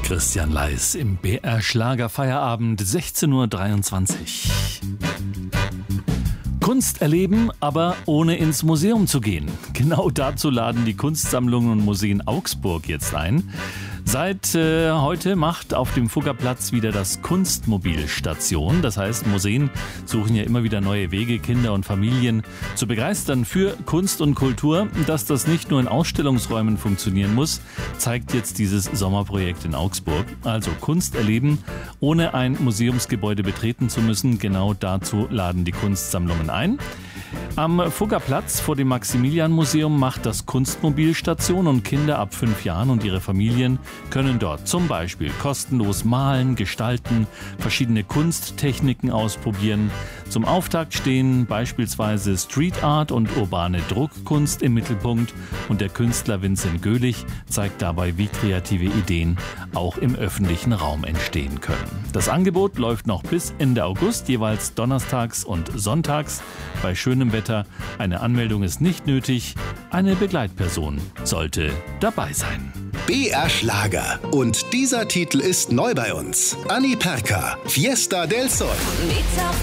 Christian Leis im BR Schlagerfeierabend, 16:23 Uhr. Kunst erleben, aber ohne ins Museum zu gehen. Genau dazu laden die Kunstsammlungen und Museen Augsburg jetzt ein. Seit heute macht auf dem Fuggerplatz wieder das Kunstmobil Station. Das heißt, Museen suchen ja immer wieder neue Wege, Kinder und Familien zu begeistern für Kunst und Kultur. Dass das nicht nur in Ausstellungsräumen funktionieren muss, zeigt jetzt dieses Sommerprojekt in Augsburg. Also Kunst erleben, ohne ein Museumsgebäude betreten zu müssen. Genau dazu laden die Kunstsammlungen ein. Am Fuggerplatz vor dem Maximilian-Museum macht das Kunstmobil Station und Kinder ab 5 Jahren und ihre Familien können dort zum Beispiel kostenlos malen, gestalten, verschiedene Kunsttechniken ausprobieren. Zum Auftakt stehen beispielsweise Street Art und urbane Druckkunst im Mittelpunkt und der Künstler Vincent Göhlich zeigt dabei, wie kreative Ideen auch im öffentlichen Raum entstehen können. Das Angebot läuft noch bis Ende August, jeweils donnerstags und sonntags. Bei schönem Wetter, eine Anmeldung ist nicht nötig, eine Begleitperson sollte dabei sein. BR Schlager. Und dieser Titel ist neu bei uns. Anni Perka, Fiesta del Sol.